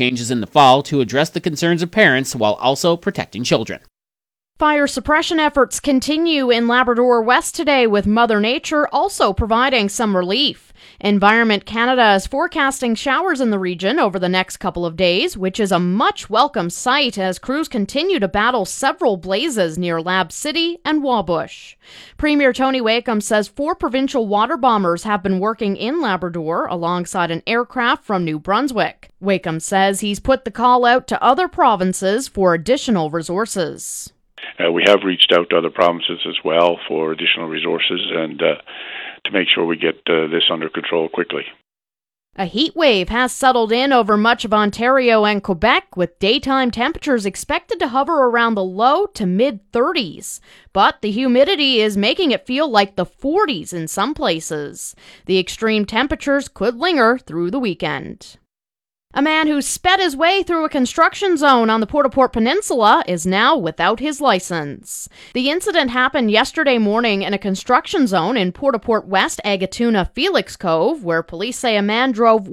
changes in the fall to address the concerns of parents while also protecting children. Fire suppression efforts continue in Labrador West today, with Mother Nature also providing some relief. Environment Canada is forecasting showers in the region over the next couple of days, which is a much welcome sight as crews continue to battle several blazes near Lab City and Wabush. Premier Tony Wakeham says 4 provincial water bombers have been working in Labrador alongside an aircraft from New Brunswick. Wakeham says he's put the call out to other provinces for additional resources. We have reached out to other provinces as well for additional resources and to make sure we get this under control quickly. A heat wave has settled in over much of Ontario and Quebec, with daytime temperatures expected to hover around the low to mid-30s. But the humidity is making it feel like the 40s in some places. The extreme temperatures could linger through the weekend. A man who sped his way through a construction zone on the Port-au-Port Peninsula is now without his license. The incident happened yesterday morning in a construction zone in Port-au-Port West, Agatuna, Felix Cove, where police say a man drove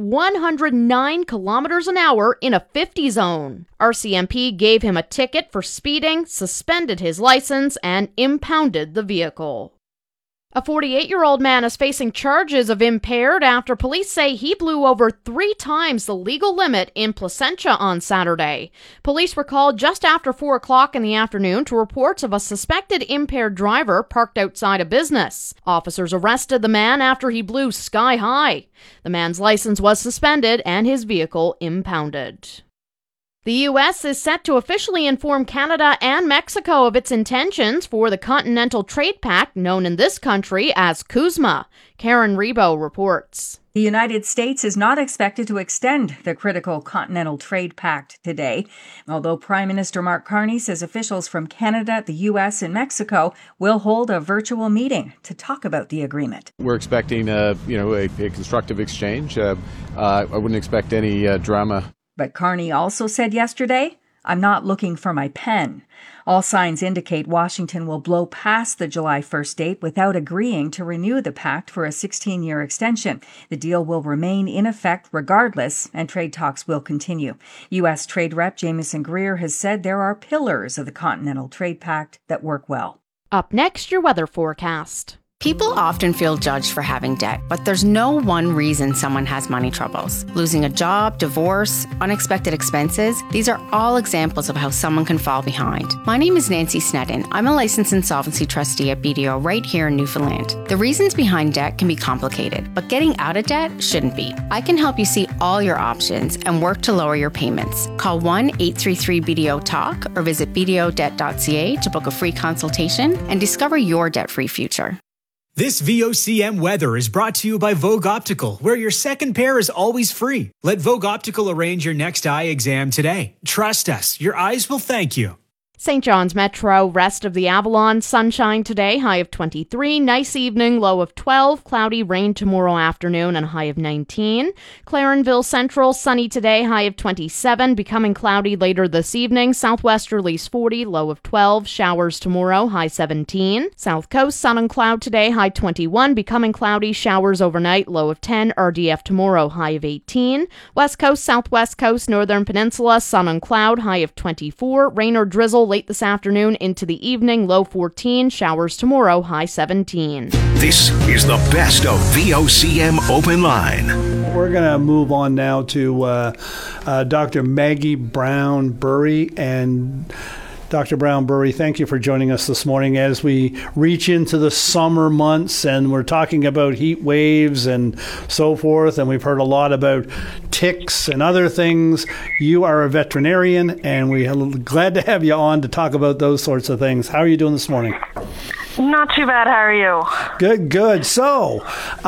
109 kilometers an hour in a 50 zone. RCMP gave him a ticket for speeding, suspended his license, and impounded the vehicle. A 48-year-old man is facing charges of impaired after police say he blew over 3 times the legal limit in Placentia on Saturday. Police were called just after 4 o'clock in the afternoon to reports of a suspected impaired driver parked outside a business. Officers arrested the man after he blew sky high. The man's license was suspended and his vehicle impounded. The U.S. is set to officially inform Canada and Mexico of its intentions for the Continental Trade Pact, known in this country as CUSMA. Karen Rebo reports. The United States is not expected to extend the critical Continental Trade Pact today, although Prime Minister Mark Carney says officials from Canada, the U.S., and Mexico will hold a virtual meeting to talk about the agreement. We're expecting a constructive exchange. I wouldn't expect any drama. But Carney also said yesterday, "I'm not looking for my pen." All signs indicate Washington will blow past the July 1st date without agreeing to renew the pact for a 16-year extension. The deal will remain in effect regardless, and trade talks will continue. U.S. Trade Rep Jamieson Greer has said there are pillars of the Continental Trade Pact that work well. Up next, your weather forecast. People often feel judged for having debt, but there's no one reason someone has money troubles. Losing a job, divorce, unexpected expenses, these are all examples of how someone can fall behind. My name is Nancy Sneddon. I'm a licensed insolvency trustee at BDO right here in Newfoundland. The reasons behind debt can be complicated, but getting out of debt shouldn't be. I can help you see all your options and work to lower your payments. Call 1-833-BDO-TALK or visit bdodebt.ca to book a free consultation and discover your debt-free future. This VOCM weather is brought to you by Vogue Optical, where your second pair is always free. Let Vogue Optical arrange your next eye exam today. Trust us, your eyes will thank you. St. John's Metro, rest of the Avalon, sunshine today, high of 23. Nice evening, low of 12. Cloudy, rain tomorrow afternoon, and a high of 19. Clarenville Central, sunny today, high of 27. Becoming cloudy later this evening. Southwesterlies 40, low of 12. Showers tomorrow, high 17. South Coast, sun and cloud today, high 21. Becoming cloudy, showers overnight, low of 10. RDF tomorrow, high of 18. West Coast, Southwest Coast, Northern Peninsula, sun and cloud, high of 24. Rain or drizzle late this afternoon into the evening, low 14. Showers tomorrow, high 17. This is the best of VOCM Open Line. We're going to move on now to Dr. Maggie Brown-Burry. And Dr. Brown-Burry, thank you for joining us this morning as we reach into the summer months, and we're talking about heat waves and so forth, and we've heard a lot about ticks and other things. You are a veterinarian, and we're glad to have you on to talk about those sorts of things. How are you doing this morning? Not too bad. How are you? Good. So,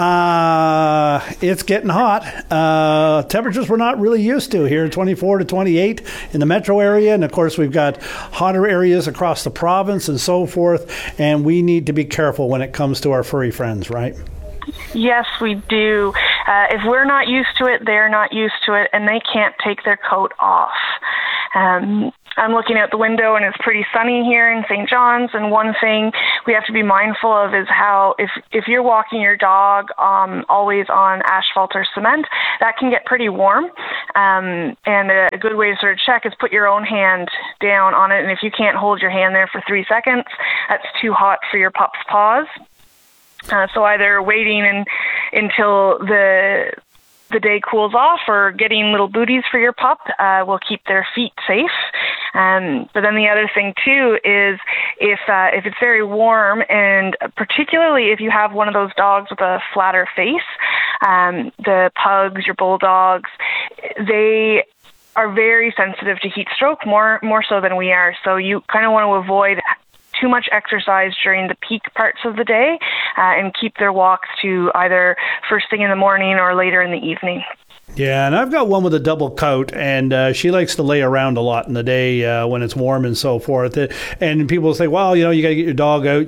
it's getting hot. Temperatures we're not really used to here, 24 to 28 in the metro area. And, of course, we've got hotter areas across the province and so forth. And we need to be careful when it comes to our furry friends, right? Yes, we do. If we're not used to it, they're not used to it, and they can't take their coat off. I'm looking out the window and it's pretty sunny here in St. John's, and one thing we have to be mindful of is how if you're walking your dog always on asphalt or cement, that can get pretty warm. And a good way to sort of check is put your own hand down on it, and if you can't hold your hand there for 3 seconds, that's too hot for your pup's paws. So either waiting until the day cools off or getting little booties for your pup will keep their feet safe. But then the other thing too is if it's very warm, and particularly if you have one of those dogs with a flatter face, the pugs, your bulldogs, they are very sensitive to heat stroke, more so than we are. So you kind of want to avoid too much exercise during the peak parts of the day and keep their walks to either first thing in the morning or later in the evening. Yeah, and I've got one with a double coat, and she likes to lay around a lot in the day when it's warm and so forth. And people say, well, you got to get your dog out,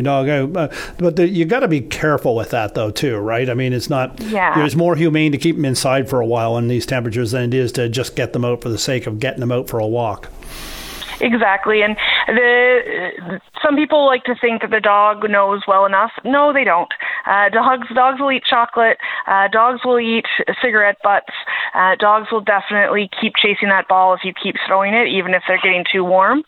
but you got to be careful with that, though, too, right? I mean, it's not, It's more humane to keep them inside for a while in these temperatures than it is to just get them out for the sake of getting them out for a walk. Exactly, and some people like to think that the dog knows well enough. No, they don't. Dogs will eat chocolate. Dogs will eat cigarette butts. Dogs will definitely keep chasing that ball if you keep throwing it, even if they're getting too warm.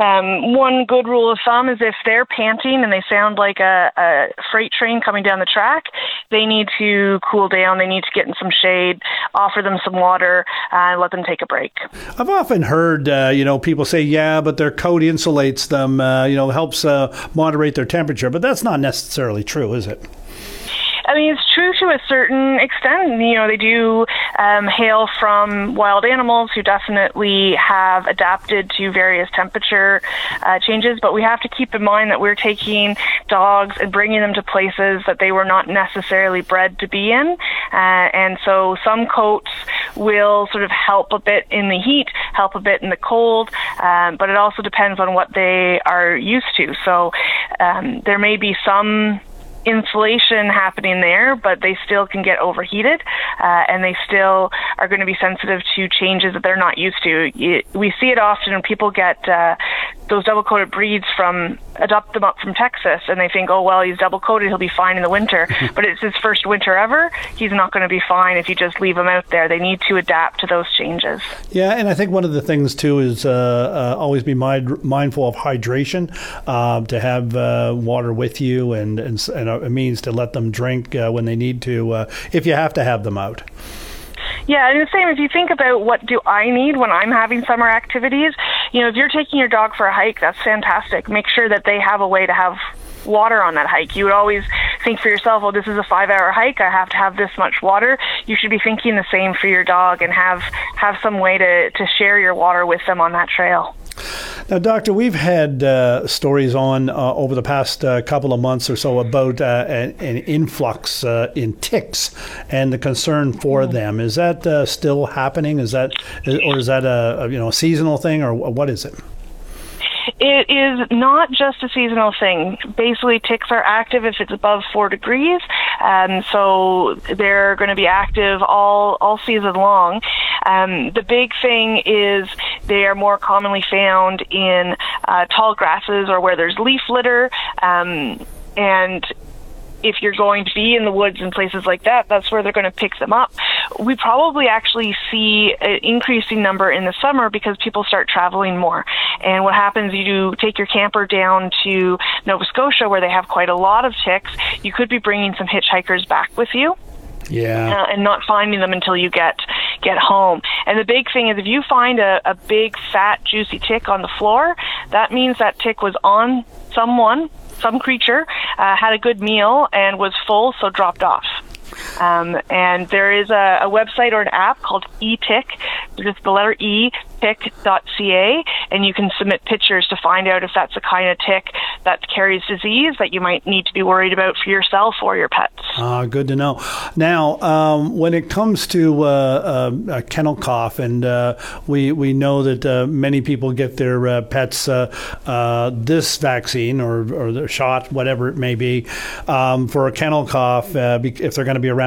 One good rule of thumb is if they're panting and they sound like a freight train coming down the track, they need to cool down. They need to get in some shade, offer them some water, and let them take a break. I've often heard, people say, yeah, but their coat insulates them, helps moderate their temperature. But that's not necessarily true, is it? I mean, it's true to a certain extent. They do hail from wild animals who definitely have adapted to various temperature changes, but we have to keep in mind that we're taking dogs and bringing them to places that they were not necessarily bred to be in. And so some coats will sort of help a bit in the heat, help a bit in the cold, but it also depends on what they are used to. So there may be some insulation happening there, but they still can get overheated, and they still are going to be sensitive to changes that they're not used to. We see it often when people get those double-coated breeds adopt them up from Texas, and they think, oh, well, he's double-coated, he'll be fine in the winter. But it's his first winter ever. He's not going to be fine if you just leave him out there. They need to adapt to those changes. Yeah, and I think one of the things, too, is always be mindful of hydration, to have water with you and a means to let them drink when they need to, if you have to have them out. Yeah, and the same, if you think about what do I need when I'm having summer activities, if you're taking your dog for a hike, that's fantastic. Make sure that they have a way to have water on that hike. You would always think for yourself, oh, this is a 5-hour hike, I have to have this much water. You should be thinking the same for your dog and have some way to share your water with them on that trail. Now, Doctor, we've had stories on over the past couple of months or so about an influx in ticks and the concern for them. Is that still happening? Is that a seasonal thing, or what is it? It is not just a seasonal thing. Basically, ticks are active if it's above 4 degrees, so they're going to be active all season long. The big thing is they are more commonly found in tall grasses or where there's leaf litter, and if you're going to be in the woods and places like that, that's where they're going to pick them up. We probably actually see an increasing number in the summer because people start traveling more. And what happens, you take your camper down to Nova Scotia where they have quite a lot of ticks. You could be bringing some hitchhikers back with you. Yeah. And not finding them until you get home. And the big thing is if you find a big, fat, juicy tick on the floor, that means that tick was on some creature, had a good meal and was full, so dropped off. And there is a website or an app called eTick, just the letter E, tick.ca, and you can submit pictures to find out if that's the kind of tick that carries disease that you might need to be worried about for yourself or your pets. Good to know. Now, when it comes to kennel cough, and we know that many people get their pets this vaccine or the shot, whatever it may be, for a kennel cough, if they're going to be around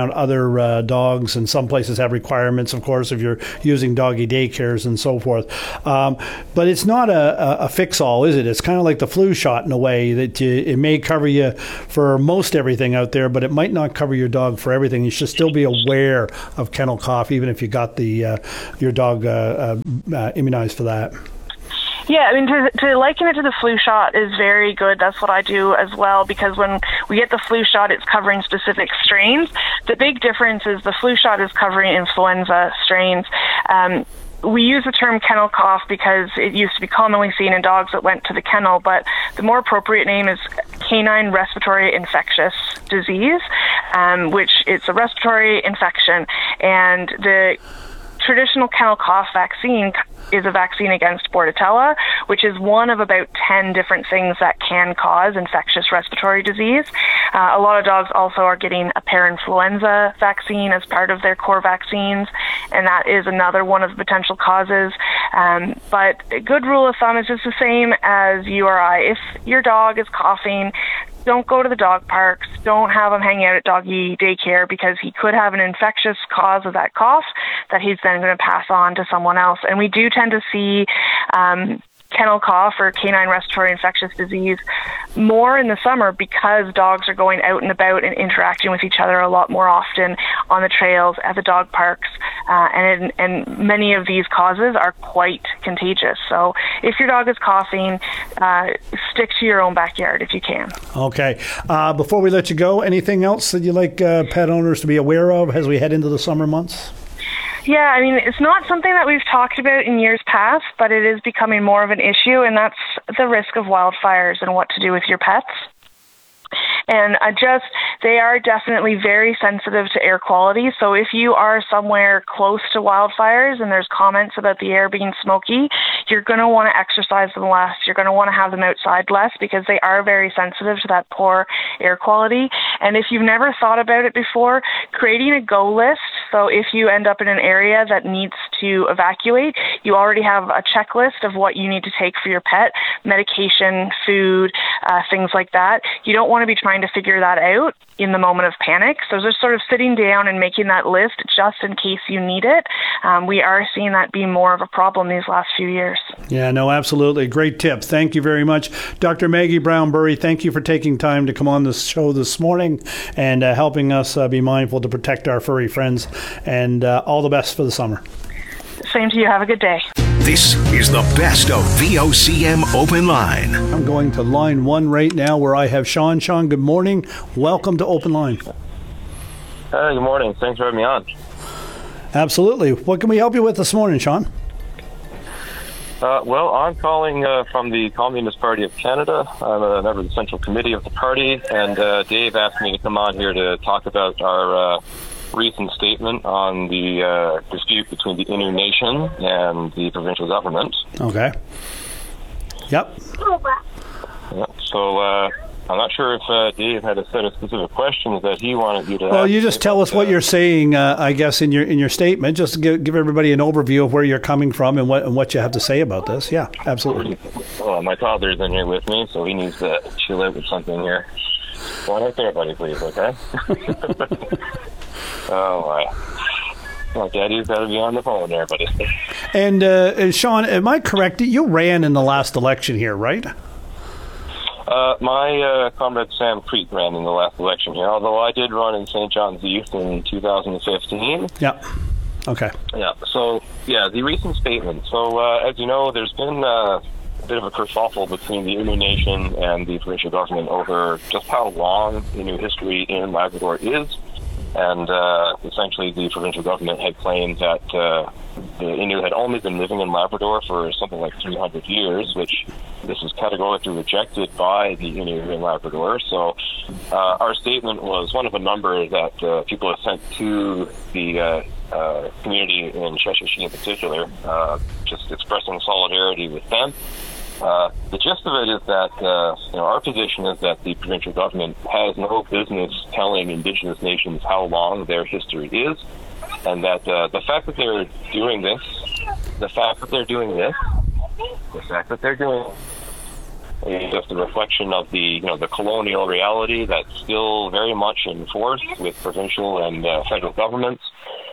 around other dogs, and some places have requirements, of course, if you're using doggy daycares and so forth. But it's not a fix-all, is it? It's kind of like the flu shot in a way that it may cover you for most everything out there, but it might not cover your dog for everything. You should still be aware of kennel cough, even if you got your dog immunized for that. Yeah, I mean, to liken it to the flu shot is very good. That's what I do as well, because when we get the flu shot, it's covering specific strains. The big difference is the flu shot is covering influenza strains. We use the term kennel cough because it used to be commonly seen in dogs that went to the kennel, but the more appropriate name is canine respiratory infectious disease, which it's a respiratory infection, and the traditional kennel cough vaccine is a vaccine against Bordetella, which is one of about 10 different things that can cause infectious respiratory disease. A lot of dogs also are getting a parainfluenza vaccine as part of their core vaccines, and that is another one of the potential causes. But a good rule of thumb is just the same as URI. If your dog is coughing, don't go to the dog parks. Don't have him hang out at doggy daycare, because he could have an infectious cause of that cough that he's then going to pass on to someone else. And we do tend to see kennel cough or canine respiratory infectious disease more in the summer, because dogs are going out and about and interacting with each other a lot more often on the trails, at the dog parks, and many of these causes are quite contagious. So if your dog is coughing, stick to your own backyard if you can. Okay. Before we let you go, anything else that you'd like pet owners to be aware of as we head into the summer months? Yeah, I mean, it's not something that we've talked about in years past, but it is becoming more of an issue, and that's the risk of wildfires and what to do with your pets. And they are definitely very sensitive to air quality. So if you are somewhere close to wildfires and there's comments about the air being smoky, you're going to want to exercise them less. You're going to want to have them outside less, because they are very sensitive to that poor air quality. And if you've never thought about it before, creating a go list. So if you end up in an area that needs to evacuate, you already have a checklist of what you need to take for your pet, medication, food, things like that. You don't want to be trying to figure that out in the moment of panic. So just sort of sitting down and making that list just in case you need it. We are seeing that be more of a problem these last few years. Yeah, no, absolutely. Great tip. Thank you very much. Dr. Maggie Brown-Burry, thank you for taking time to come on the show this morning and helping us be mindful to protect our furry friends. And all the best for the summer. Same to you. Have a good day. This is the best of VOCM Open Line. I'm going to line one right now where I have Sean. Sean, good morning. Welcome to Open Line. Good morning. Thanks for having me on. Absolutely. What can we help you with this morning, Sean? Well, I'm calling from the Communist Party of Canada. I'm a member of the Central Committee of the party, and Dave asked me to come on here to talk about our recent statement on the dispute between the Innu Nation and the provincial government. Okay. Yep. So I'm not sure if Dave had a set of specific questions that he wanted you to Well, ask. you just tell us what you're saying, I guess, in your statement. Just give everybody an overview of where you're coming from and what you have to say about this. Yeah, absolutely. Well, my toddler's in here with me, so he needs to chill out with something here. Go on right there, buddy, please, okay? Oh, my. Well, Daddy's got to be on the phone there, buddy. And Sean, am I correct? You ran in the last election here, right? My comrade Sam Creek ran in the last election here, although I did run in St. John's Youth in 2015. Yeah. Okay. Yeah. So, yeah, the recent statement. So, as you know, there's been a bit of a kerfuffle between the Innu Nation and the provincial government over just how long Innu history in Labrador is. And essentially the provincial government had claimed that the Innu had only been living in Labrador for something like 300 years, which this was categorically rejected by the Innu in Labrador. So our statement was one of a number that people have sent to the community in Sheshatshiu in particular, just expressing solidarity with them. The gist of it is that our position is that the provincial government has no business telling Indigenous nations how long their history is, and that the fact that they're doing this, It's just a reflection of the colonial reality that's still very much in force with provincial and federal governments.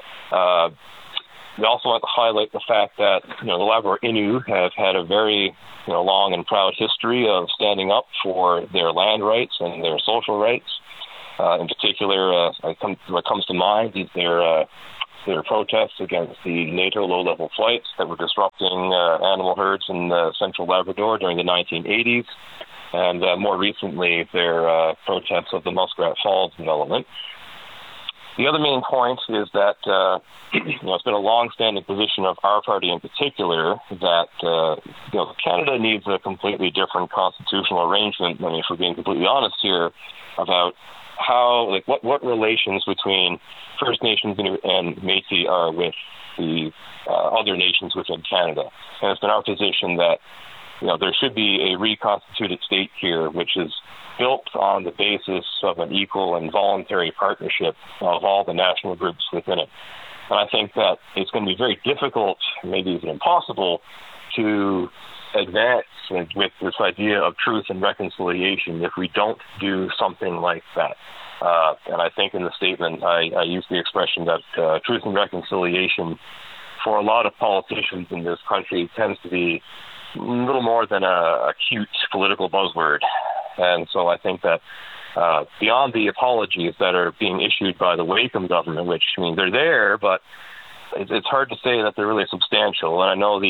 We also want to highlight the fact that the Labrador Innu have had a very long and proud history of standing up for their land rights and their social rights. In particular, what comes to mind is their protests against the NATO low-level flights that were disrupting animal herds in central Labrador during the 1980s, and more recently their protests of the Muskrat Falls development. The other main point is that it's been a long-standing position of our party in particular that Canada needs a completely different constitutional arrangement. I mean, if we're being completely honest here about what relations between First Nations and Métis are with the other nations within Canada. And it's been our position that there should be a reconstituted state here, which is built on the basis of an equal and voluntary partnership of all the national groups within it. And I think that it's going to be very difficult, maybe even impossible, to advance with this idea of truth and reconciliation if we don't do something like that. And I think in the statement I used the expression that truth and reconciliation for a lot of politicians in this country tends to be a little more than a cute political buzzword. And so I think that beyond the apologies that are being issued by the Wakeham government, which, I mean, they're there, but it's hard to say that they're really substantial. And I know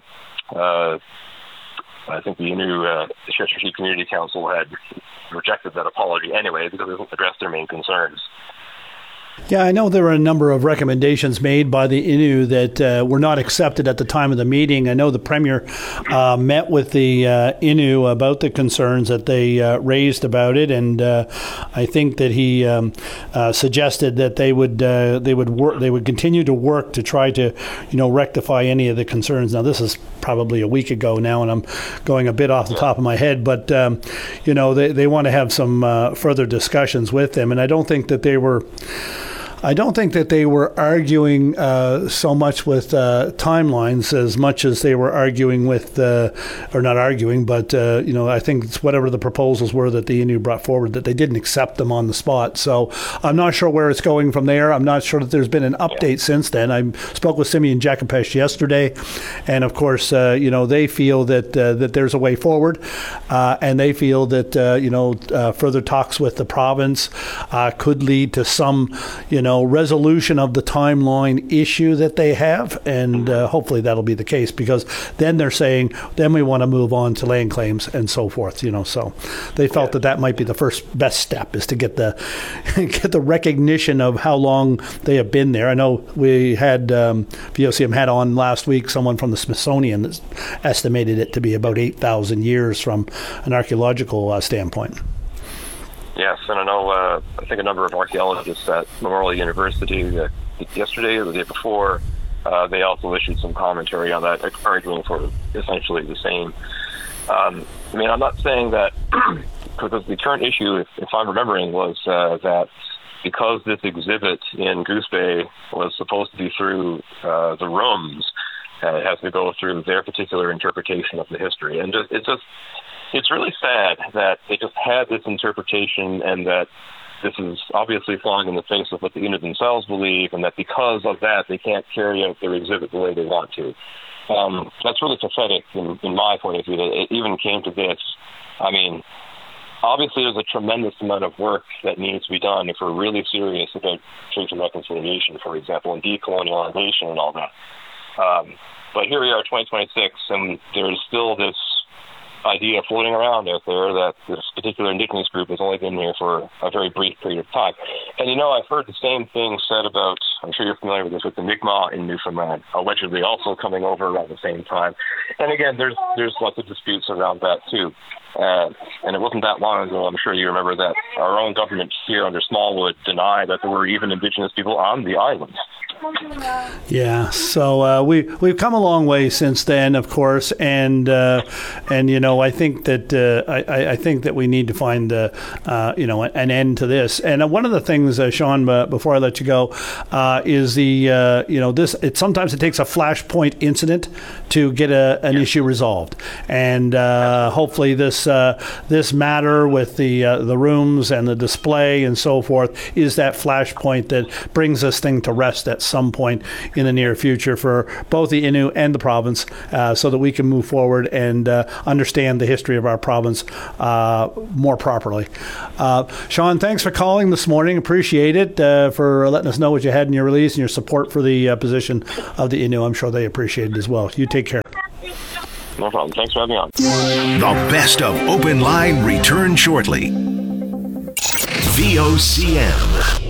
I think the Innu Shettershee Community Council had rejected that apology anyway because it didn't address their main concerns. Yeah, I know there were a number of recommendations made by the Innu that were not accepted at the time of the meeting. I know the Premier met with the Innu about the concerns that they raised about it, and I think that he suggested that they would continue to work to try to rectify any of the concerns. Now, this is probably a week ago now, and I'm going a bit off the top of my head, but they want to have some further discussions with them, and I don't think that they were arguing so much with timelines as much as they were arguing with, or not arguing, but I think it's whatever the proposals were that the Innu brought forward, that they didn't accept them on the spot. So I'm not sure where it's going from there. I'm not sure that there's been an update since then. I spoke with Simeon Jakupesh yesterday, and of course, they feel that there's a way forward, and they feel that further talks with the province could lead to some resolution of the timeline issue that they have, and hopefully that'll be the case, because then they're saying then we want to move on to land claims and so forth. So they felt that might be the first best step, is to get the recognition of how long they have been there. I know we had VOCM had on last week someone from the Smithsonian that estimated it to be about 8,000 years from an archaeological standpoint. Yes, and I know, I think a number of archaeologists at Memorial University yesterday or the day before, they also issued some commentary on that, arguing for essentially the same. I'm not saying that, because the current issue, if I'm remembering, was that because this exhibit in Goose Bay was supposed to be through the rooms, it has to go through their particular interpretation of the history. And it's really sad that they just had this interpretation, and that this is obviously flying in the face of what the Innu themselves believe, and that because of that they can't carry out their exhibit the way they want to. That's really pathetic in my point of view, that it even came to this. I mean, obviously there's a tremendous amount of work that needs to be done if we're really serious about truth and reconciliation, for example, and decolonialization and all that. But here we are, 2026, and there's still this idea floating around out there that this particular Indigenous group has only been here for a very brief period of time. And I've heard the same thing said about, I'm sure you're familiar with this, with the Mi'kmaq in Newfoundland, allegedly also coming over around the same time. And again, there's lots of disputes around that too. And it wasn't that long ago, I'm sure you remember, that our own government here under Smallwood denied that there were even Indigenous people on the island. Yeah, so we've come a long way since then, of course, and I think that I think that we need to find an end to this. And one of the things, Sean, before I let you go, is this. Sometimes it takes a flashpoint incident to get an issue resolved, and hopefully this matter with the rooms and the display and so forth is that flashpoint that brings this thing to rest at some point in the near future for both the Innu and the province, so that we can move forward and understand the history of our province more properly. Sean, thanks for calling this morning. Appreciate it, for letting us know what you had in your release and your support for the position of the Innu. I'm sure they appreciate it as well. You take care. No problem. Thanks for having me on. The best of Open Line returns shortly. VOCM.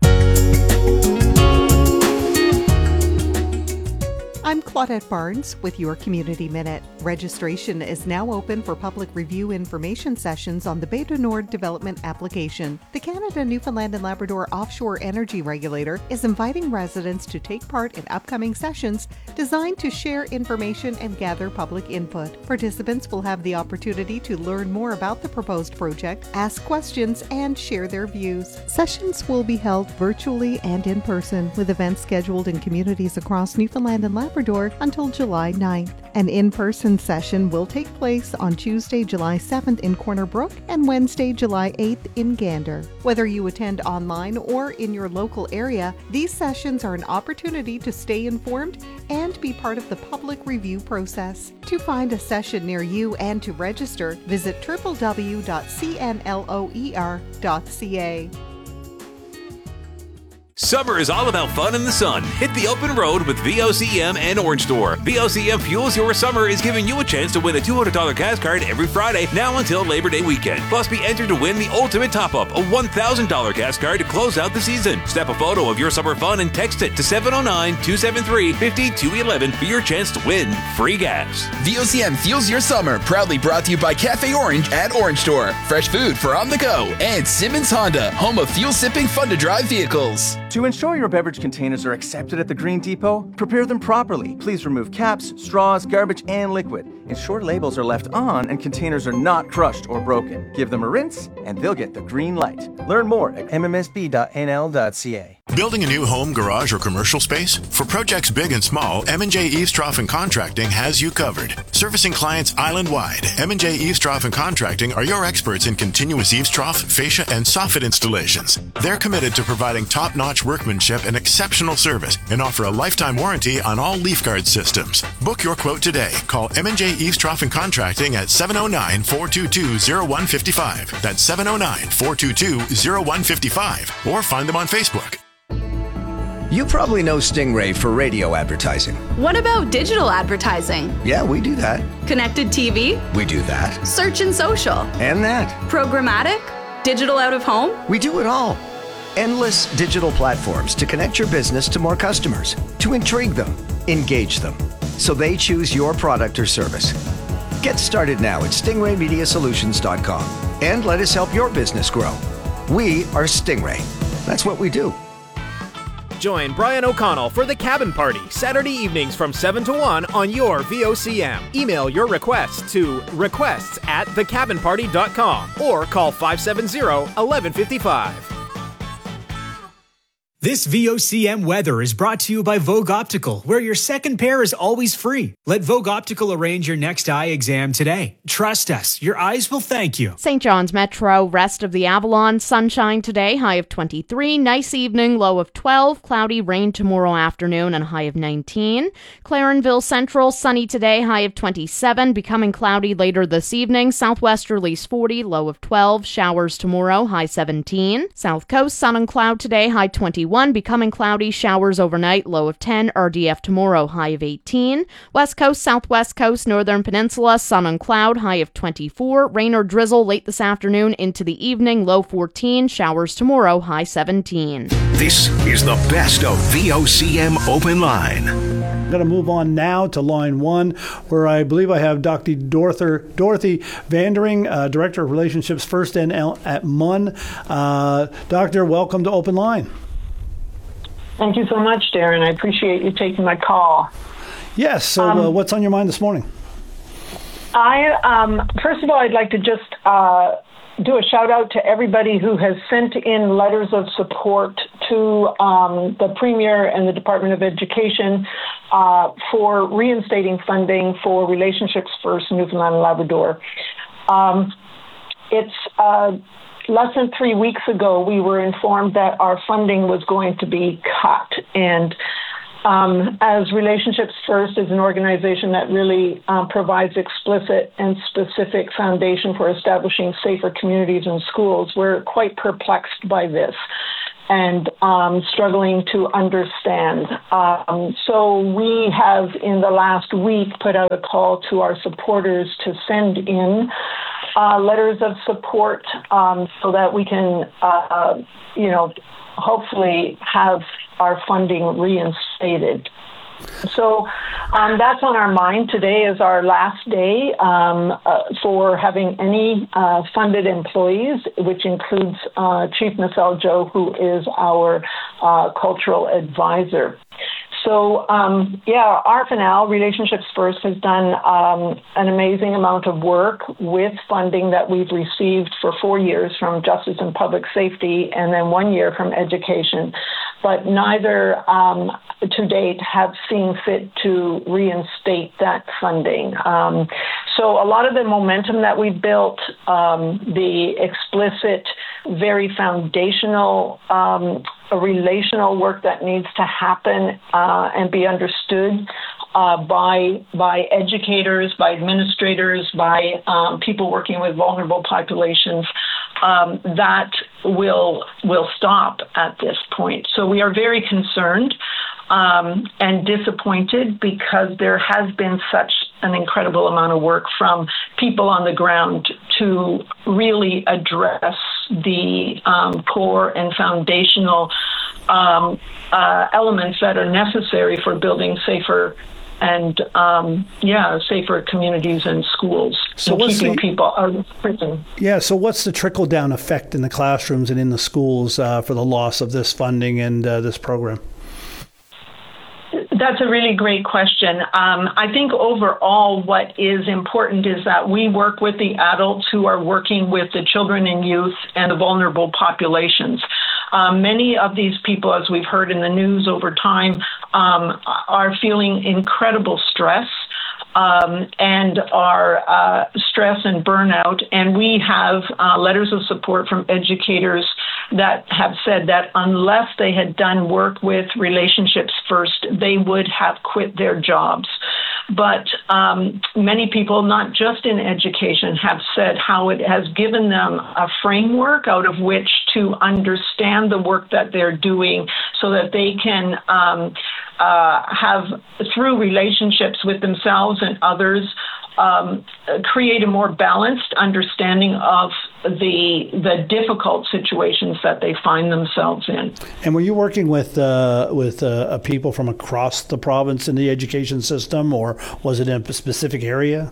I'm Claudette Barnes with your Community Minute. Registration is now open for public review information sessions on the Bay du Nord development application. The Canada, Newfoundland and Labrador Offshore Energy Regulator is inviting residents to take part in upcoming sessions designed to share information and gather public input. Participants will have the opportunity to learn more about the proposed project, ask questions, and share their views. Sessions will be held virtually and in person, with events scheduled in communities across Newfoundland and Labrador until July 9th. An in-person session will take place on Tuesday, July 7th in Corner Brook and Wednesday, July 8th in Gander. Whether you attend online or in your local area, these sessions are an opportunity to stay informed and be part of the public review process. To find a session near you and to register, visit www.cnloer.ca. Summer is all about fun in the sun. Hit the open road with VOCM and Orange Store. VOCM Fuels Your Summer is giving you a chance to win a $200 gas card every Friday now until Labor Day weekend. Plus, be entered to win the Ultimate Top-Up, a $1,000 gas card to close out the season. Snap a photo of your summer fun and text it to 709-273-5211 for your chance to win free gas. VOCM Fuels Your Summer, proudly brought to you by Cafe Orange at Orange Store. Fresh food for on the go. And Simmons Honda, home of fuel-sipping, fun-to-drive vehicles. To ensure your beverage containers are accepted at the Green Depot, prepare them properly. Please remove caps, straws, garbage, and liquid. Ensure labels are left on and containers are not crushed or broken. Give them a rinse and they'll get the green light. Learn more at mmsb.nl.ca. Building a new home, garage, or commercial space? For projects big and small, M&J Eavestrough and Contracting has you covered. Servicing clients island-wide, M&J Eavestrough and Contracting are your experts in continuous eavestrough, fascia, and soffit installations. They're committed to providing top-notch workmanship and exceptional service and offer a lifetime warranty on all leaf guard systems. Book your quote today. Call M&J Eavestrough and Contracting at 709-422-0155. That's 709-422-0155. Or find them on Facebook. You probably know Stingray for radio advertising. What about digital advertising? Yeah, we do that. Connected TV? We do that. Search and social? And that. Programmatic? Digital out of home? We do it all. Endless digital platforms to connect your business to more customers, to intrigue them, engage them, so they choose your product or service. Get started now at stingraymediasolutions.com and let us help your business grow. We are Stingray. That's what we do. Join Brian O'Connell for The Cabin Party, Saturday evenings from 7 to 1 on your VOCM. Email your requests to requests@thecabinparty.com or call 570-1155. This VOCM weather is brought to you by Vogue Optical, where your second pair is always free. Let Vogue Optical arrange your next eye exam today. Trust us, your eyes will thank you. St. John's Metro, rest of the Avalon, sunshine today, high of 23. Nice evening, low of 12. Cloudy, rain tomorrow afternoon, and a high of 19. Clarenville Central, sunny today, high of 27. Becoming cloudy later this evening. Southwesterlies 40, low of 12. Showers tomorrow, high 17. South Coast, sun and cloud today, high 21. Becoming cloudy, showers overnight, low of 10. RDF tomorrow, high of 18. West Coast, Southwest Coast, Northern Peninsula, sun and cloud, high of 24. Rain or drizzle late this afternoon into the evening, low 14. Showers tomorrow, high 17. This is the best of VOCM Open Line. I'm going to move on now to line one, where I believe I have Dr. Dorothy Vandering, Director of Relationships First NL at MUN. Doctor, welcome to Open Line. Thank you so much, Darren. I appreciate you taking my call. Yes. So what's on your mind this morning? First of all, I'd like to just do a shout out to everybody who has sent in letters of support to the Premier and the Department of Education for reinstating funding for Relationships First Newfoundland and Labrador. It's less than 3 weeks ago, we were informed that our funding was going to be cut. And as Relationships First is an organization that really provides explicit and specific foundation for establishing safer communities and schools, we're quite perplexed by this and struggling to understand. So we have, in the last week, put out a call to our supporters to send in letters of support so that we can, hopefully have our funding reinstated. So that's on our mind. Today is our last day for having any funded employees, which includes Chief Michelle Joe, who is our cultural advisor. So, RFNL, Relationships First, has done an amazing amount of work with funding that we've received for 4 years from Justice and Public Safety and then 1 year from Education. But neither to date have seen fit to reinstate that funding. So a lot of the momentum that we built, the explicit, very foundational relational work that needs to happen and be understood by educators, by administrators, by people working with vulnerable populations, that will stop at this point. So we are very concerned and disappointed because there has been such an incredible amount of work from people on the ground to really address the core and foundational elements that are necessary for building safer and safer communities and schools. So and keeping people out of prison. Yeah, so what's the trickle-down effect in the classrooms and in the schools for the loss of this funding and this program? That's a really great question. I think overall what is important is that we work with the adults who are working with the children and youth and the vulnerable populations. Many of these people, as we've heard in the news over time, are feeling incredible stress and are stress and burnout. And we have letters of support from educators that have said that unless they had done work with Relationships First, they would have quit their jobs. But many people, not just in education, have said how it has given them a framework out of which to understand the work that they're doing so that they can have, through relationships with themselves and others, create a more balanced understanding of the difficult situations that they find themselves in. And were you working with people from across the province in the education system, or was it in a specific area?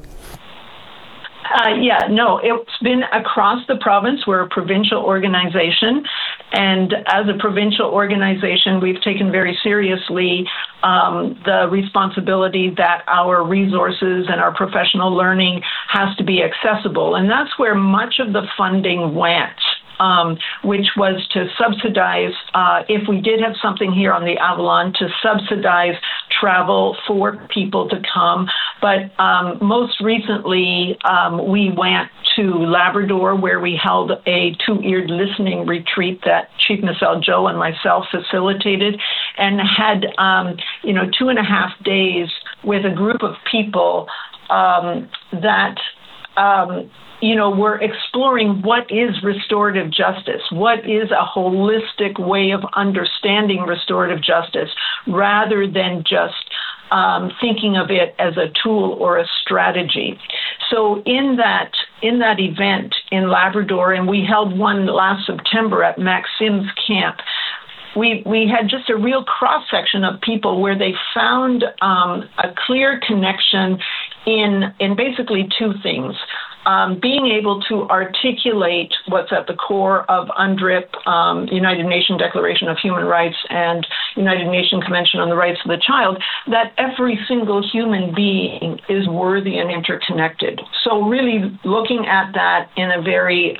It's been across the province. We're a provincial organization, and as a provincial organization, we've taken very seriously the responsibility that our resources and our professional learning has to be accessible, and that's where much of the funding went. Which was to subsidize, if we did have something here on the Avalon, to subsidize travel for people to come. But most recently, we went to Labrador, where we held a two-eared listening retreat that Chief Michelle Joe and myself facilitated, and had 2.5 days with a group of people that we're exploring what is restorative justice, what is a holistic way of understanding restorative justice, rather than just thinking of it as a tool or a strategy. So in that event in Labrador, and we held one last September at Max Sims Camp, we had just a real cross-section of people where they found a clear connection in basically two things. being able to articulate what's at the core of UNDRIP, United Nations Declaration of Human Rights, and United Nations Convention on the Rights of the Child, that every single human being is worthy and interconnected. So really looking at that in a very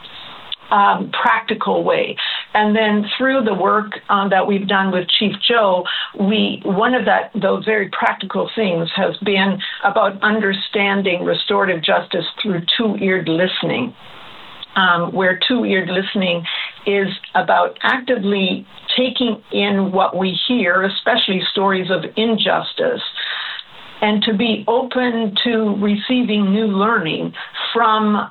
practical way. And then through the work that we've done with Chief Joe, one of those very practical things has been about understanding restorative justice through two-eared listening, where two-eared listening is about actively taking in what we hear, especially stories of injustice, and to be open to receiving new learning from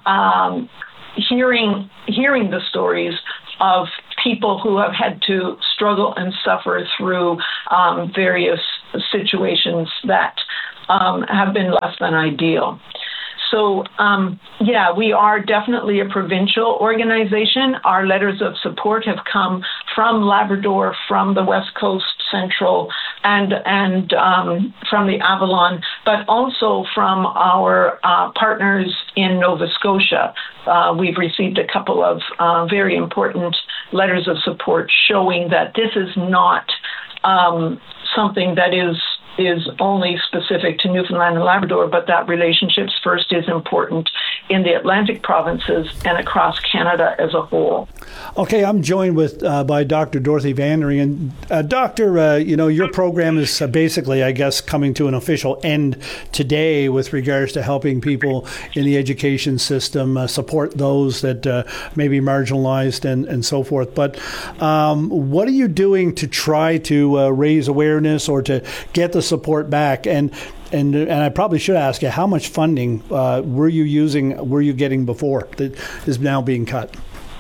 hearing the stories of people who have had to struggle and suffer through various situations that have been less than ideal. So, we are definitely a provincial organization. Our letters of support have come from Labrador, from the West Coast, Central, and from the Avalon, but also from our partners in Nova Scotia. We've received a couple of very important letters of support showing that this is not something that is only specific to Newfoundland and Labrador, but that Relationships First is important in the Atlantic provinces and across Canada as a whole. Okay, I'm joined by Dr. Dorothy Vandering. And Doctor, your program is basically, I guess, coming to an official end today with regards to helping people in the education system support those that may be marginalized and so forth. But what are you doing to try to raise awareness or to get the support back? And I probably should ask you, how much funding were you getting before that is now being cut?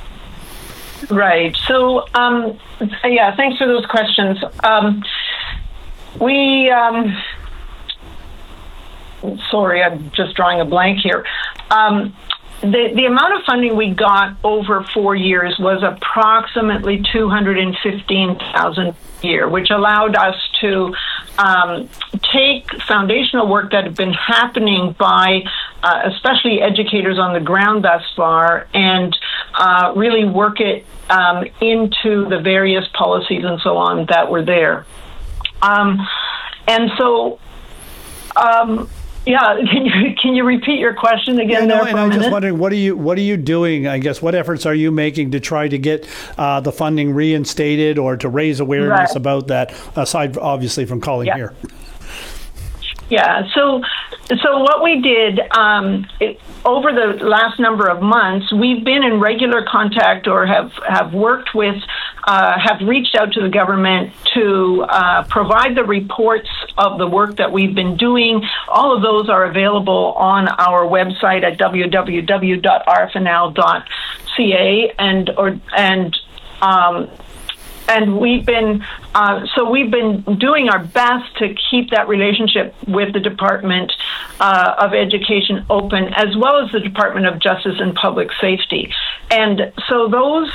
Right. So, thanks for those questions. Sorry, I'm just drawing a blank here. The amount of funding we got over 4 years was approximately $215,000 a year, which allowed us to take foundational work that had been happening by especially educators on the ground thus far and really work it into the various policies and so on that were there. Can you repeat your question again? I'm just wondering, what are you doing? I guess what efforts are you making to try to get the funding reinstated or to raise awareness about that? Aside, obviously, from calling here. Yeah. So what we did over the last number of months, we've been in regular contact or have worked with, have reached out to the government to provide the reports of the work that we've been doing. All of those are available on our website at www.rfnl.ca and we've been doing our best to keep that relationship with the Department of Education open, as well as the Department of Justice and Public Safety. And so those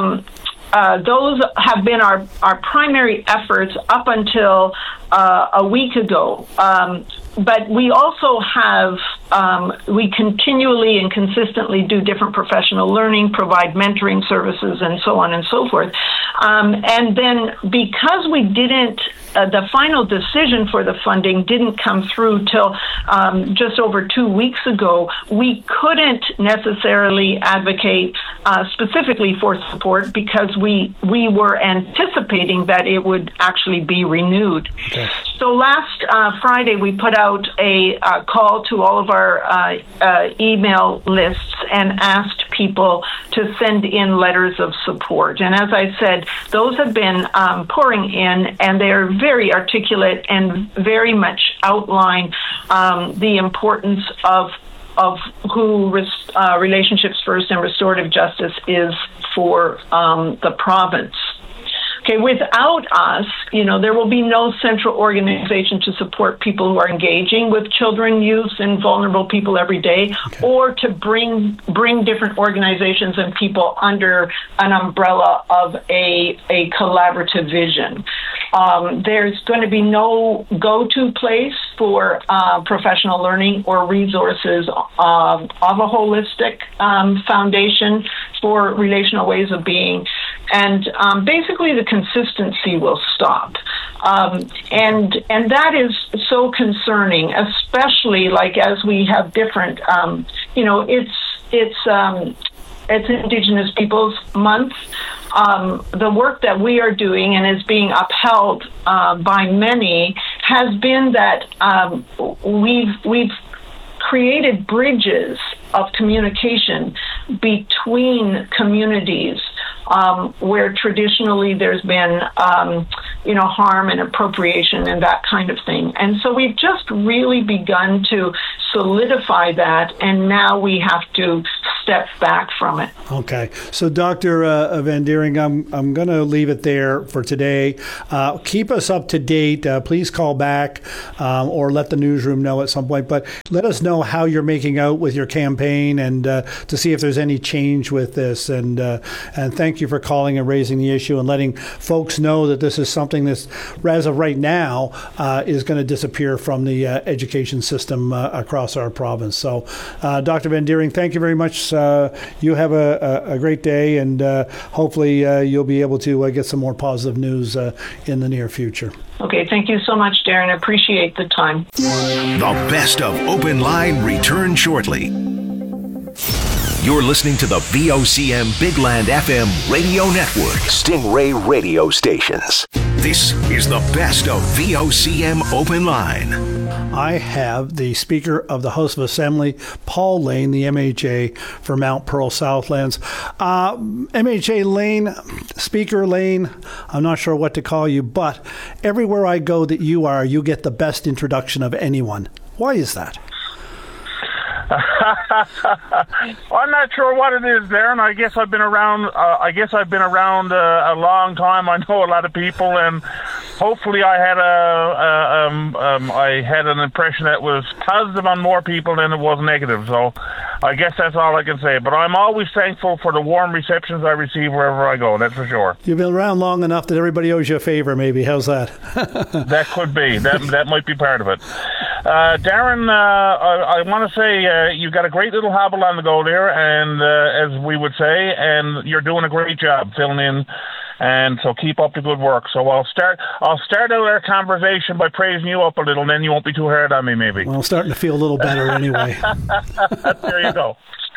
have been our primary efforts up until a week ago. But we also have, we continually and consistently do different professional learning, provide mentoring services, and so on and so forth. And then because we didn't, the final decision for the funding didn't come through till just over 2 weeks ago, we couldn't necessarily advocate specifically for support because we were anticipating that it would actually be renewed. Okay. So last Friday, we put out a call to all of our email lists and asked people to send in letters of support. And as I said, those have been pouring in, and they are very articulate and very much outline the importance of who Relationships First and restorative justice is for the province. Okay, without us, there will be no central organization to support people who are engaging with children, youth, and vulnerable people every day, or to bring different organizations and people under an umbrella of a collaborative vision. There's going to be no go-to place for professional learning or resources of a holistic foundation for relational ways of being. And basically the consistency will stop. And that is so concerning, especially like as we have different, it's Indigenous Peoples Month. The work that we are doing and is being upheld by many has been that we've created bridges of communication between communities where traditionally there's been harm and appropriation and that kind of thing. And so we've just really begun to solidify that, and now we have to step back from it. Okay. So, Dr. Van Deering, I'm going to leave it there for today. Keep us up to date. Please call back or let the newsroom know at some point. But let us know how you're making out with your campaign and to see if there's any change with this. And thank you for calling and raising the issue and letting folks know that this is something that's, as of right now, is going to disappear from the education system across our province. So, Dr. Van Deering, thank you very much. You have a great day, and hopefully you'll be able to get some more positive news in the near future. Okay, thank you so much, Darren. I appreciate the time. The best of Open Line returns shortly. You're listening to the VOCM Big Land FM radio network, Stingray radio stations. This is the best of VOCM Open Line. I have the Speaker of the House of Assembly, Paul Lane, the MHA for Mount Pearl Southlands. MHA Lane, Speaker Lane, I'm not sure what to call you, but everywhere I go that you are, you get the best introduction of anyone. Why is that? I'm not sure what it is, Darren. I guess I've been around. A long time. I know a lot of people, and hopefully, I had an impression that was positive on more people than it was negative. So, I guess that's all I can say. But I'm always thankful for the warm receptions I receive wherever I go. That's for sure. You've been around long enough that everybody owes you a favor. Maybe how's that? That could be. That might be part of it. Darren, I want to say you've got a great little hobble on the go there, and as we would say, and you're doing a great job filling in, and so keep up the good work. So I'll start out our conversation by praising you up a little, and then you won't be too hard on me, maybe. Well, I'm starting to feel a little better anyway. There you go.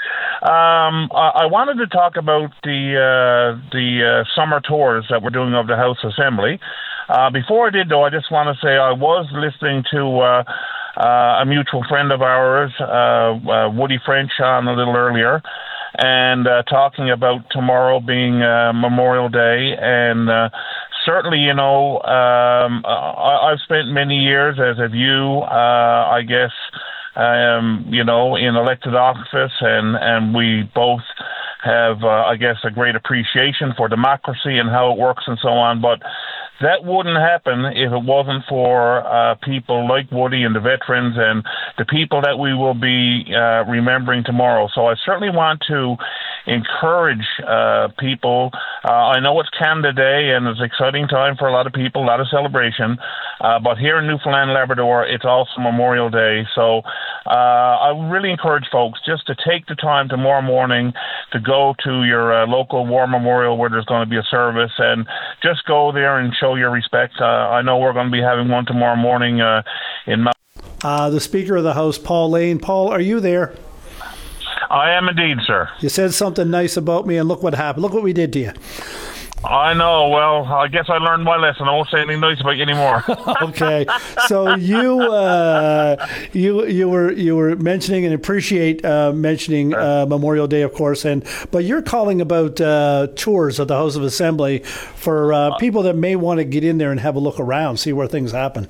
I wanted to talk about the summer tours that we're doing of the House Assembly. Before I did, though, I just want to say I was listening to a mutual friend of ours, Woody French, on a little earlier, and talking about tomorrow being Memorial Day. And certainly, I've spent many years, as have you, I guess, in elected office, and we both have, I guess, a great appreciation for democracy and how it works and so on. But that wouldn't happen if it wasn't for people like Woody and the veterans and the people that we will be remembering tomorrow. So I certainly want to encourage people. I know it's Canada Day and it's an exciting time for a lot of people, a lot of celebration. But here in Newfoundland and Labrador, it's also Memorial Day. So I really encourage folks just to take the time tomorrow morning to go to your local war memorial where there's going to be a service, and just go there and show your respect. I know we're going to be having one tomorrow morning in Mount. The Speaker of the House, Paul Lane. Paul, are you there? I am indeed, sir. You said something nice about me, and look what happened. Look what we did to you. I know. Well, I guess I learned my lesson. I won't say anything nice about you anymore. Okay. So you were mentioning and appreciate mentioning Memorial Day, of course, but you're calling about tours of the House of Assembly for people that may want to get in there and have a look around, see where things happen.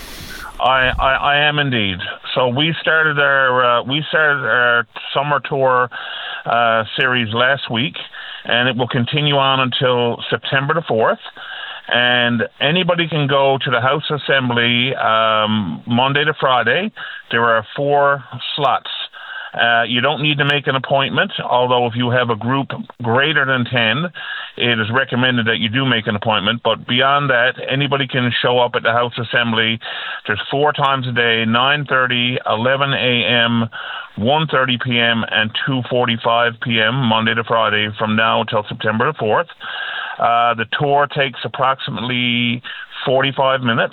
I am indeed. So we started our summer tour series last week, and it will continue on until September the 4th. And anybody can go to the House Assembly Monday to Friday. There are 4 slots. You don't need to make an appointment, although if you have a group greater than 10, it is recommended that you do make an appointment. But beyond that, anybody can show up at the House Assembly. There's 4 times a day, 9:30, 11 a.m., 1:30 p.m., and 2:45 p.m., Monday to Friday, from now until September the 4th. The tour takes approximately 45 minutes.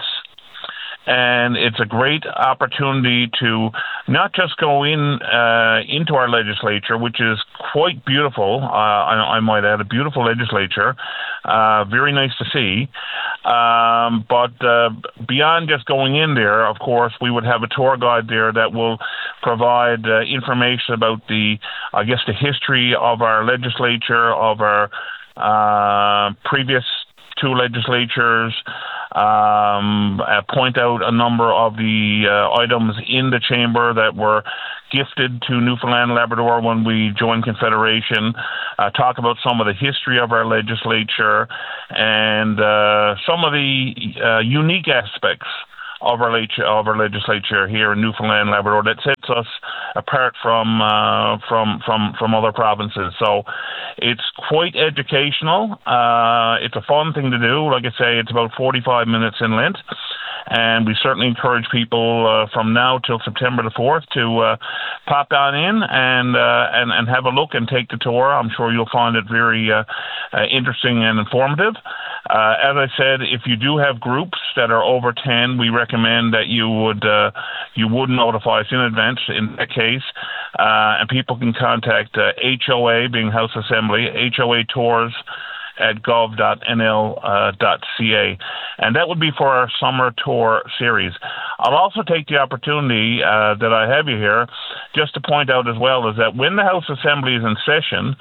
And it's a great opportunity to not just go into our legislature, which is quite beautiful. I might add, a beautiful legislature, very nice to see. But beyond just going in there, of course, we would have a tour guide there that will provide information about the history of our legislature, of our previous 2 legislatures. Point out a number of the items in the chamber that were gifted to Newfoundland and Labrador when we joined Confederation, talk about some of the history of our legislature and some of the unique aspects of our legislature here in Newfoundland and Labrador that sets us apart from other provinces. So it's quite educational. It's a fun thing to do. Like I say, it's about 45 minutes in length. And we certainly encourage people from now till September the 4th to pop on in and have a look and take the tour. I'm sure you'll find it very interesting and informative. As I said, if you do have groups that are over 10, we recommend that you would notify us in advance in that case. And people can contact HOA, being House Assembly, HOA Tours at gov.nl.ca. And that would be for our summer tour series. I'll also take the opportunity that I have you here just to point out as well is that when the House Assembly is in session,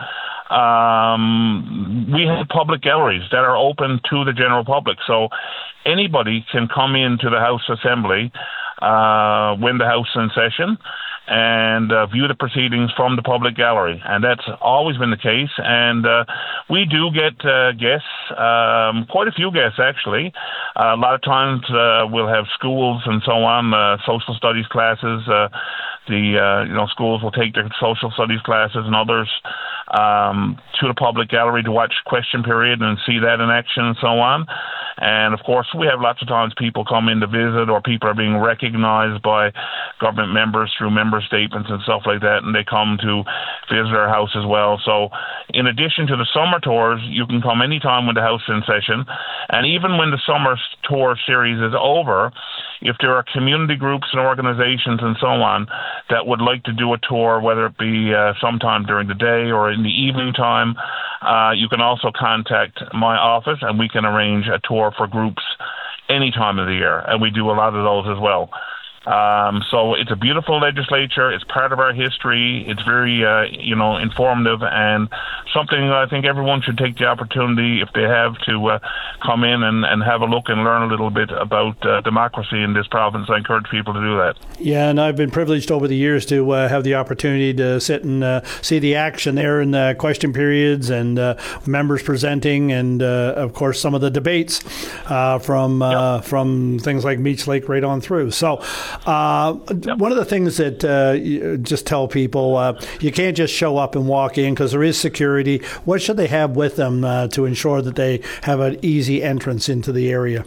we have public galleries that are open to the general public. So anybody can come into the House Assembly when the House is in session and view the proceedings from the public gallery. And that's always been the case. And we do get guests, quite a few guests actually. A lot of times we'll have schools and so on, social studies classes. Schools will take their social studies classes and others to the public gallery to watch question period and see that in action and so on. And of course, we have lots of times people come in to visit, or people are being recognized by government members through member statements and stuff like that, and they come to visit our house as well. So in addition to the summer tours, you can come anytime when the house is in session. And even when the summer tour series is over, if there are community groups and organizations and so on that would like to do a tour, whether it be sometime during the day or in the evening time, you can also contact my office and we can arrange a tour for groups any time of the year. And we do a lot of those as well. So it's a beautiful legislature. It's part of our history. It's very, informative, and something I think everyone should take the opportunity, if they have, to come in and have a look and learn a little bit about democracy in this province. I encourage people to do that. Yeah, and I've been privileged over the years to have the opportunity to sit and see the action there in the question periods and members presenting, and of course some of the debates from things like Meech Lake right on through. So one of the things that you just tell people, you can't just show up and walk in because there is security. What should they have with them to ensure that they have an easy entrance into the area?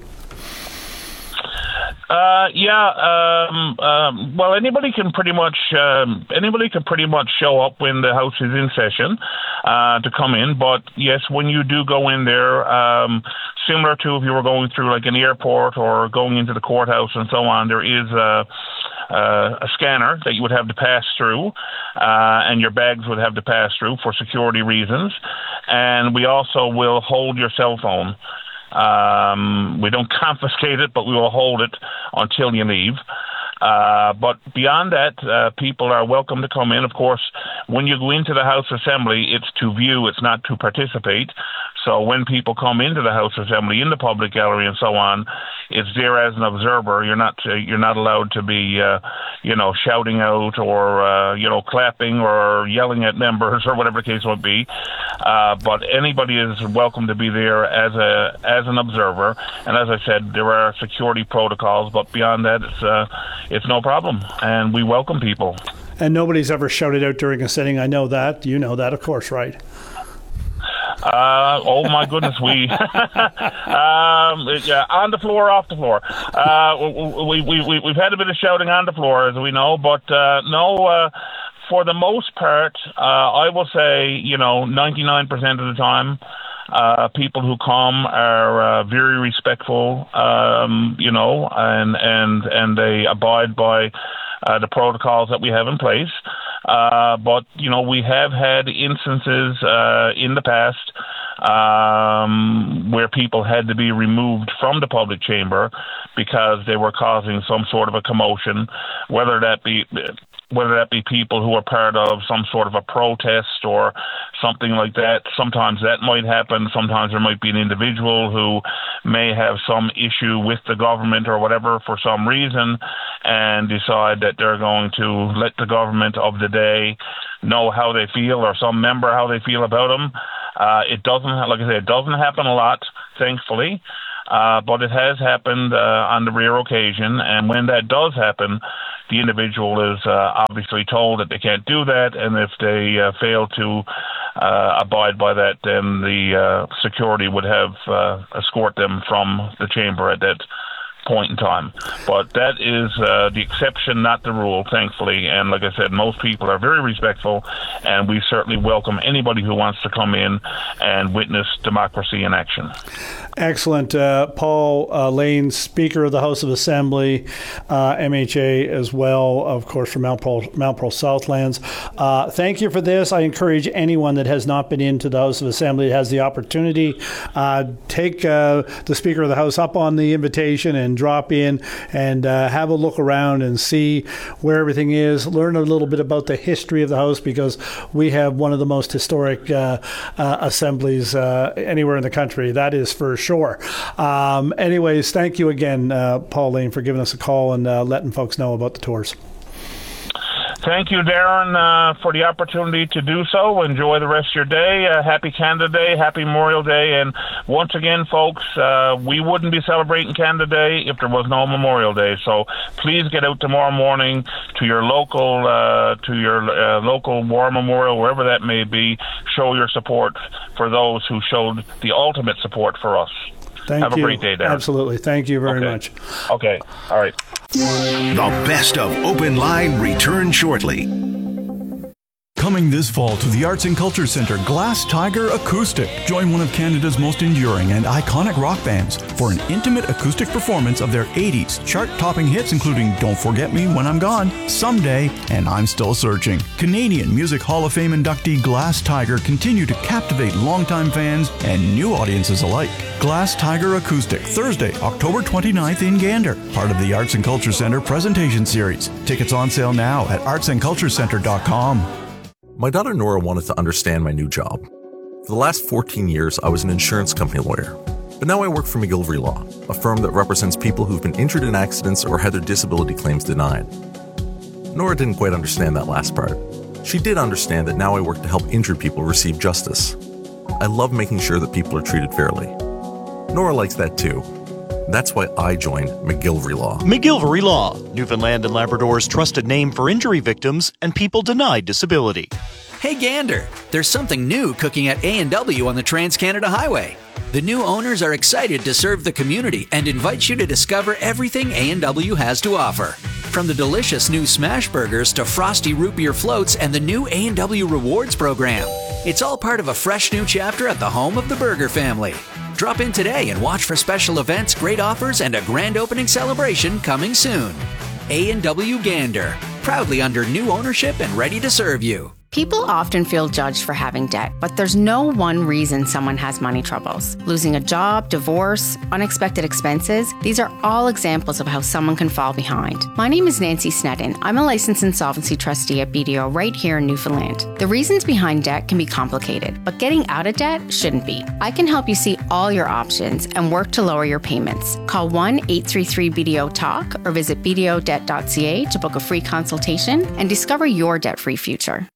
Well, anybody can pretty much show up when the house is in session to come in. But yes, when you do go in there, similar to if you were going through like an airport or going into the courthouse and so on, there is a scanner that you would have to pass through, and your bags would have to pass through for security reasons. And we also will hold your cell phone. We don't confiscate it, but we will hold it until you leave. But beyond that, people are welcome to come in. Of course, when you go into the House Assembly, it's to view, it's not to participate. So when people come into the House Assembly, in the public gallery and so on, it's there as an observer. You're not allowed to be, shouting out or, clapping or yelling at members or whatever the case would be. But anybody is welcome to be there as an observer. And as I said, there are security protocols, but beyond that, it's no problem. And we welcome people. And nobody's ever shouted out during a sitting. I know that. You know that, of course, right? Oh my goodness, we on the floor, off the floor. We've had a bit of shouting on the floor, as we know, but no. For the most part, I will say 99% of the time, people who come are very respectful, and they abide by the protocols that we have in place. But we have had instances in the past where people had to be removed from the public chamber because they were causing some sort of a commotion, whether that be people who are part of some sort of a protest or something like that. Sometimes that might happen. Sometimes there might be an individual who may have some issue with the government or whatever for some reason and decide that they're going to let the government of the day know how they feel, or some member how they feel about them. It doesn't, like I said, it doesn't happen a lot, thankfully. But it has happened on the rare occasion, and when that does happen, the individual is obviously told that they can't do that, and if they fail to abide by that, then the security would have escort them from the chamber at that point in time. But that is the exception, not the rule, thankfully. And like I said, most people are very respectful, and we certainly welcome anybody who wants to come in and witness democracy in action. Excellent. Paul Lane, Speaker of the House of Assembly, MHA as well, of course, from Mount Pearl Southlands. Thank you for this. I encourage anyone that has not been into the House of Assembly, has the opportunity, take the Speaker of the House up on the invitation and drop in and have a look around and see where everything is. Learn a little bit about the history of the House, because we have one of the most historic assemblies anywhere in the country. That is for sure. Anyways, thank you again, Paul Lane, for giving us a call and letting folks know about the tours. Thank you, Darren, for the opportunity to do so. Enjoy the rest of your day. Happy Canada Day, happy Memorial Day. And once again, folks, we wouldn't be celebrating Canada Day if there was no Memorial Day. So please get out tomorrow morning to your local war memorial, wherever that may be. Show your support for those who showed the ultimate support for us. Have a great day, Darren. Absolutely. Thank you very much. Okay. All right. The best of Open Line returns shortly. Coming this fall to the Arts and Culture Centre, Glass Tiger Acoustic. Join one of Canada's most enduring and iconic rock bands for an intimate acoustic performance of their 80s chart-topping hits, including Don't Forget Me When I'm Gone, Someday, and I'm Still Searching. Canadian Music Hall of Fame inductee Glass Tiger continue to captivate longtime fans and new audiences alike. Glass Tiger Acoustic, Thursday, October 29th in Gander, part of the Arts and Culture Centre presentation series. Tickets on sale now at artsandculturecentre.com. My daughter Nora wanted to understand my new job. For the last 14 years, I was an insurance company lawyer. But now I work for McGillivray Law, a firm that represents people who've been injured in accidents or had their disability claims denied. Nora didn't quite understand that last part. She did understand that now I work to help injured people receive justice. I love making sure that people are treated fairly. Nora likes that too. That's why I joined McGillivray Law. McGillivray Law, Newfoundland and Labrador's trusted name for injury victims and people denied disability. Hey Gander, there's something new cooking at A&W on the Trans-Canada Highway. The new owners are excited to serve the community and invite you to discover everything A&W has to offer. From the delicious new smash burgers to frosty root beer floats and the new A&W Rewards program. It's all part of a fresh new chapter at the home of the Burger family. Drop in today and watch for special events, great offers, and a grand opening celebration coming soon. A&W Gander, proudly under new ownership and ready to serve you. People often feel judged for having debt, but there's no one reason someone has money troubles. Losing a job, divorce, unexpected expenses, these are all examples of how someone can fall behind. My name is Nancy Sneddon. I'm a licensed insolvency trustee at BDO right here in Newfoundland. The reasons behind debt can be complicated, but getting out of debt shouldn't be. I can help you see all your options and work to lower your payments. Call 1-833-BDO-TALK or visit bdodebt.ca to book a free consultation and discover your debt-free future.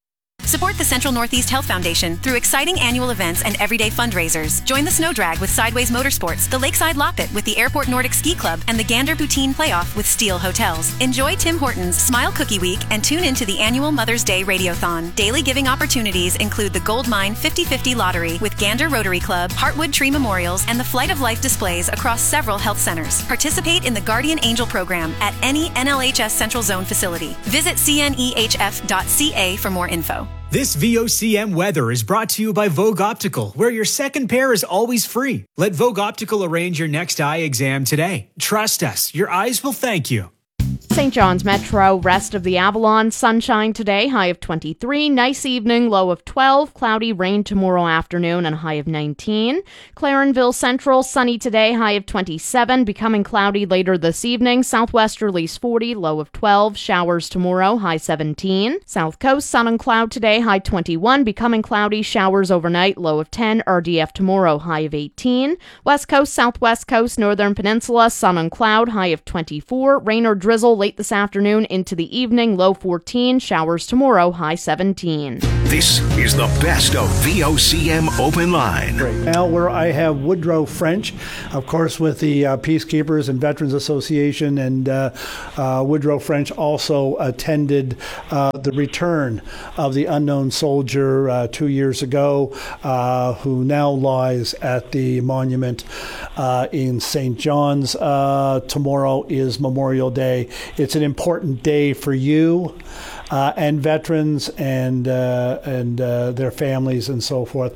Support the Central Northeast Health Foundation through exciting annual events and everyday fundraisers. Join the Snow Drag with Sideways Motorsports, the Lakeside Loppet with the Airport Nordic Ski Club, and the Gander Poutine Playoff with Steel Hotels. Enjoy Tim Hortons Smile Cookie Week and tune into the annual Mother's Day Radiothon. Daily giving opportunities include the Gold Mine 50/50 Lottery with Gander Rotary Club, Heartwood Tree Memorials, and the Flight of Life displays across several health centers. Participate in the Guardian Angel program at any NLHS Central Zone facility. Visit cnehf.ca for more info. This VOCM weather is brought to you by Vogue Optical, where your second pair is always free. Let Vogue Optical arrange your next eye exam today. Trust us, your eyes will thank you. St. John's Metro, rest of the Avalon, sunshine today, high of 23. Nice evening, low of 12. Cloudy, rain tomorrow afternoon, and a high of 19. Clarenville Central, sunny today, high of 27. Becoming cloudy later this evening. Southwesterlies 40, low of 12. Showers tomorrow, high 17. South Coast, sun and cloud today, high 21. Becoming cloudy, showers overnight, low of 10. RDF tomorrow, high of 18. West Coast, Southwest Coast, Northern Peninsula, sun and cloud, high of 24. Rain or drizzle late this afternoon into the evening, low 14. Showers tomorrow, high 17. This is the best of VOCM Open Line. Now, where I have Woodrow French, of course, with the Peacekeepers and Veterans Association, and Woodrow French also attended the return of the unknown soldier 2 years ago, who now lies at the monument in St. John's. Tomorrow is Memorial Day. It's an important day for you and veterans and their families and so forth.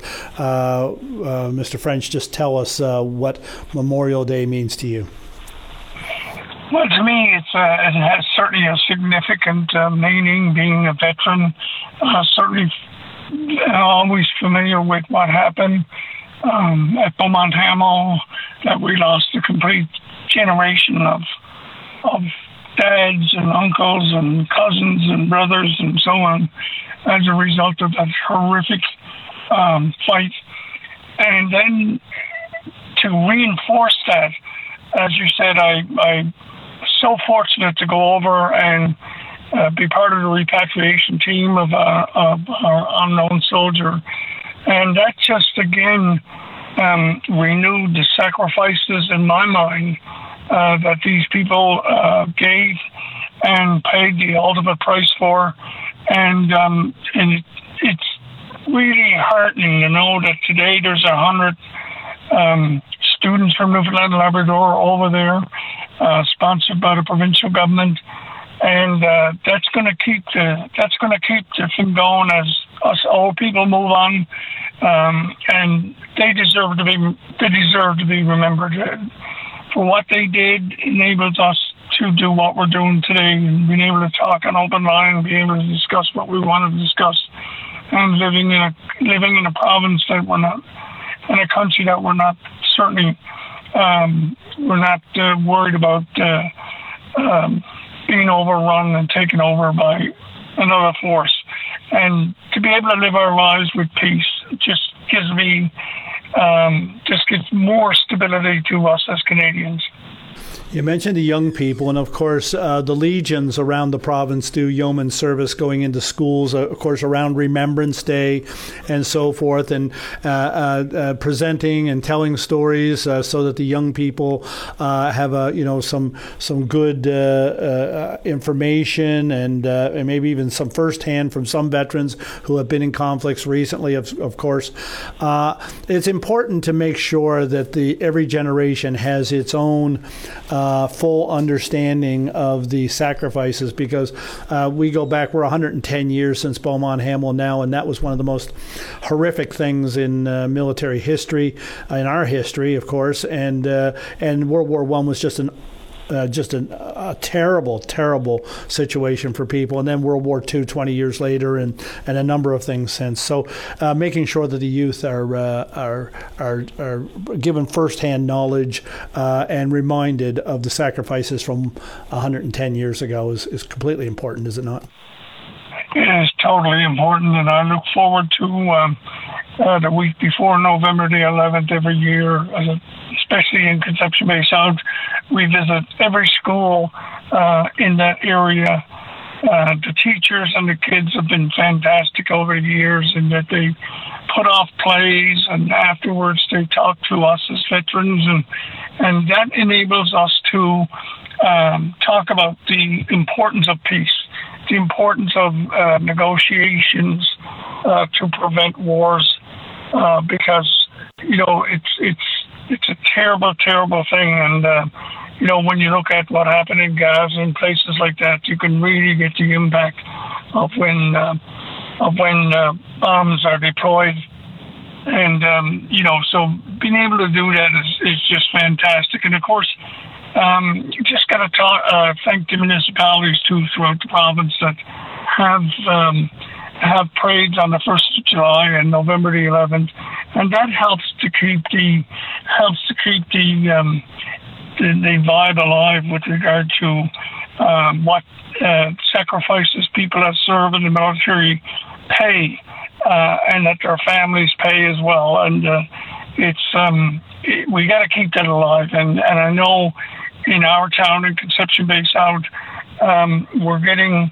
Mr. French, just tell us what Memorial Day means to you. Well, to me, it has certainly a significant meaning. Being a veteran, certainly always familiar with what happened at Beaumont Hamel, that we lost a complete generation of dads and uncles and cousins and brothers and so on as a result of that horrific fight. And then to reinforce that, as you said, I'm so fortunate to go over and be part of the repatriation team of our unknown soldier. And that just, again, renewed the sacrifices in my mind that these people gave and paid the ultimate price for. And it's really heartening to know that today there's 100 students from Newfoundland and Labrador over there, sponsored by the provincial government. And that's going to keep the thing going as us old people move on, and they deserve to be remembered for what they did. Enables us to do what we're doing today, and being able to talk on open line, being able to discuss what we want to discuss, and living in a province that we're not, in a country that we're not certainly we're not worried about being overrun and taken over by another force. And to be able to live our lives with peace just gives more stability to us as Canadians. You mentioned the young people, and of course, the legions around the province do yeoman service going into schools, of course, around Remembrance Day and so forth, and presenting and telling stories so that the young people have some good information and maybe even some firsthand from some veterans who have been in conflicts recently. Of course, it's important to make sure that every generation has its own full understanding of the sacrifices, because we go back, we're 110 years since Beaumont Hamel now, and that was one of the most horrific things in military history, in our history, of course, and World War I was just a terrible, terrible situation for people. And then World War II 20 years later, and a number of things since. So making sure that the youth are given firsthand knowledge and reminded of the sacrifices from 110 years ago is completely important, is it not? It is totally important, and I look forward to the week before November the 11th every year, especially in Conception Bay South. We visit every school in that area The teachers and the kids have been fantastic over the years in that they put off plays and afterwards they talk to us as veterans, and that enables us to talk about the importance of peace, the importance of negotiations to prevent wars, because it's a terrible thing, and when you look at what happened in Gaza and places like that, you can really get the impact of when bombs are deployed. And, so being able to do that is just fantastic. And of course, you just got to thank the municipalities too throughout the province that have parades on the 1st of July and November the 11th. And that helps to keep the vibe alive with regard to what sacrifices people that serve in the military pay, and that their families pay as well. And we got to keep that alive. And I know in our town, in Conception Bay South, we're getting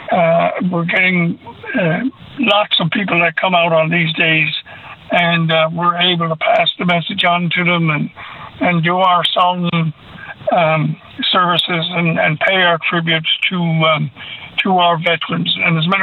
lots of people that come out on these days, and we're able to pass the message on to them and do our solemn services and pay our tributes to our veterans. And as a matter